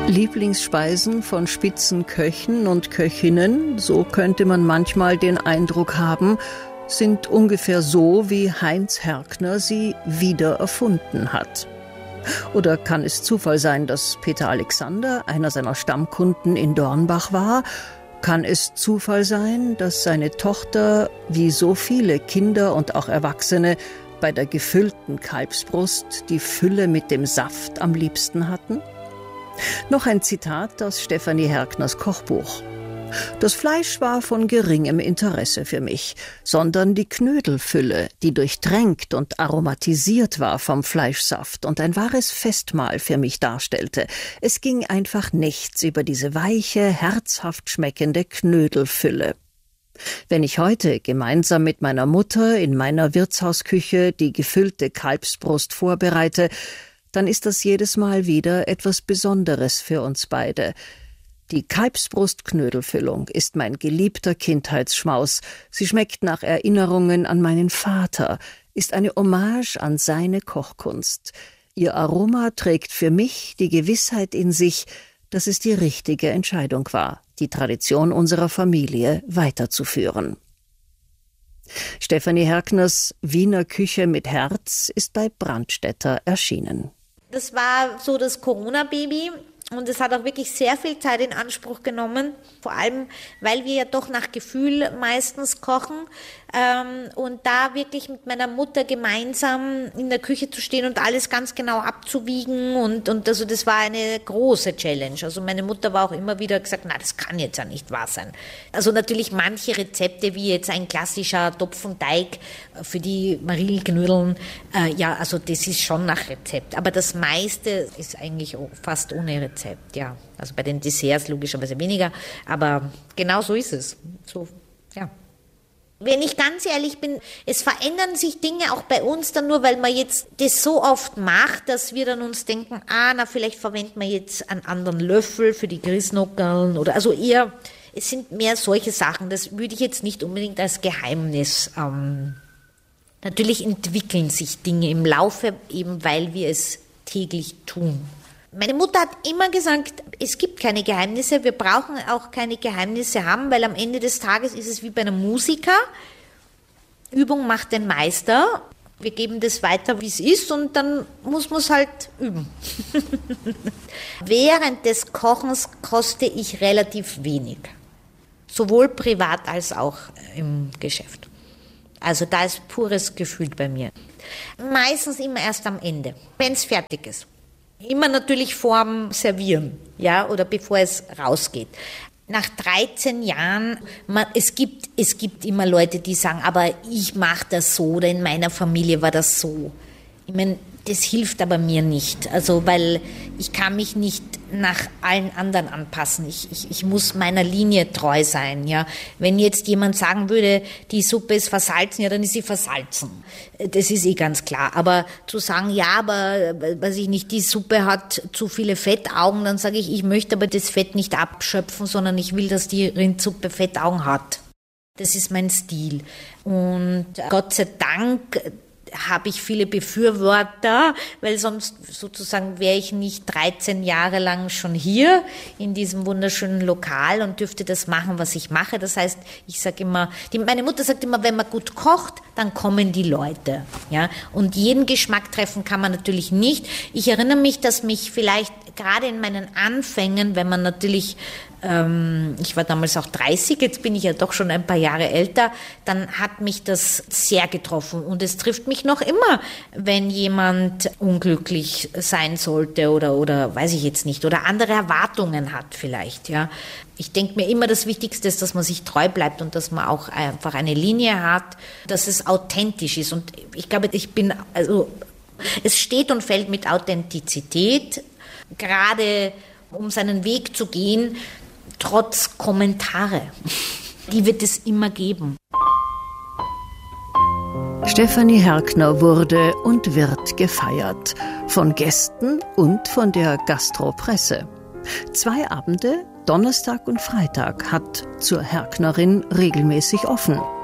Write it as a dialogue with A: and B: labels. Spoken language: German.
A: Lieblingsspeisen von Spitzenköchen und Köchinnen, so könnte man manchmal den Eindruck haben, sind ungefähr so, wie Heinz Herkner sie wieder erfunden hat. Oder kann es Zufall sein, dass Peter Alexander einer seiner Stammkunden in Dornbach war? Kann es Zufall sein, dass seine Tochter, wie so viele Kinder und auch Erwachsene, bei der gefüllten Kalbsbrust die Fülle mit dem Saft am liebsten hatten? Noch ein Zitat aus Stefanie Herkners Kochbuch. Das Fleisch war von geringem Interesse für mich, sondern die Knödelfülle, die durchtränkt und aromatisiert war vom Fleischsaft und ein wahres Festmahl für mich darstellte. Es ging einfach nichts über diese weiche, herzhaft schmeckende Knödelfülle. Wenn ich heute gemeinsam mit meiner Mutter in meiner Wirtshausküche die gefüllte Kalbsbrust vorbereite, dann ist das jedes Mal wieder etwas Besonderes für uns beide. Die Kalbsbrustknödelfüllung ist mein geliebter Kindheitsschmaus. Sie schmeckt nach Erinnerungen an meinen Vater, ist eine Hommage an seine Kochkunst. Ihr Aroma trägt für mich die Gewissheit in sich, dass es die richtige Entscheidung war, die Tradition unserer Familie weiterzuführen. Stefanie Herkners Wiener Küche mit Herz ist bei Brandstätter erschienen.
B: Das war so das Corona-Baby und es hat auch wirklich sehr viel Zeit in Anspruch genommen, vor allem, weil wir ja doch nach Gefühl meistens kochen und da wirklich mit meiner Mutter gemeinsam in der Küche zu stehen und alles ganz genau abzuwiegen und also das war eine große Challenge. Also meine Mutter war auch immer wieder gesagt, na, das kann jetzt ja nicht wahr sein. Also natürlich manche Rezepte, wie jetzt ein klassischer Topfenteig für die Marillenknödeln, ja, also das ist schon nach Rezept, aber das meiste ist eigentlich fast ohne Rezept, ja. Also bei den Desserts logischerweise weniger, aber genau so ist es. So, ja. Wenn ich ganz ehrlich bin, es verändern sich Dinge auch bei uns dann nur, weil man jetzt das so oft macht, dass wir dann uns denken, vielleicht verwenden wir jetzt einen anderen Löffel für die Grießnockerln oder also eher, es sind mehr solche Sachen, das würde ich jetzt nicht unbedingt als Geheimnis. Natürlich entwickeln sich Dinge im Laufe, eben weil wir es täglich tun. Meine Mutter hat immer gesagt, es gibt keine Geheimnisse, wir brauchen auch keine Geheimnisse haben, weil am Ende des Tages ist es wie bei einem Musiker. Übung macht den Meister. Wir geben das weiter, wie es ist und dann muss man es halt üben. Während des Kochens koste ich relativ wenig. Sowohl privat als auch im Geschäft. Also da ist pures Gefühl bei mir. Meistens immer erst am Ende, wenn es fertig ist. Immer natürlich vorm Servieren, ja, oder bevor es rausgeht. Nach 13 Jahren, es gibt immer Leute, die sagen, aber ich mache das so oder in meiner Familie war das so. Ich meine, das hilft aber mir nicht, also weil ich kann mich nicht nach allen anderen anpassen. Ich muss meiner Linie treu sein, ja. Wenn jetzt jemand sagen würde, die Suppe ist versalzen, ja, dann ist sie versalzen. Das ist ganz klar. Aber zu sagen, ja, aber weiß ich nicht, die Suppe hat zu viele Fettaugen, dann sage ich möchte aber das Fett nicht abschöpfen, sondern ich will, dass die Rindsuppe Fettaugen hat. Das ist mein Stil. Und Gott sei Dank habe ich viele Befürworter, weil sonst sozusagen wäre ich nicht 13 Jahre lang schon hier in diesem wunderschönen Lokal und dürfte das machen, was ich mache. Das heißt, ich sage immer, meine Mutter sagt immer, wenn man gut kocht, dann kommen die Leute. Ja? Und jeden Geschmack treffen kann man natürlich nicht. Ich erinnere mich, dass mich vielleicht gerade in meinen Anfängen, wenn man natürlich, ich war damals auch 30, jetzt bin ich ja doch schon ein paar Jahre älter, dann hat mich das sehr getroffen und es trifft mich noch immer, wenn jemand unglücklich sein sollte oder weiß ich jetzt nicht, oder andere Erwartungen hat vielleicht, ja. Ich denke mir immer, das Wichtigste ist, dass man sich treu bleibt und dass man auch einfach eine Linie hat, dass es authentisch ist und ich glaube, es steht und fällt mit Authentizität, gerade um seinen Weg zu gehen, trotz Kommentare. Die wird es immer geben.
A: Stefanie Herkner wurde und wird gefeiert. Von Gästen und von der Gastropresse. 2 Abende, Donnerstag und Freitag, hat zur Herknerin regelmäßig offen.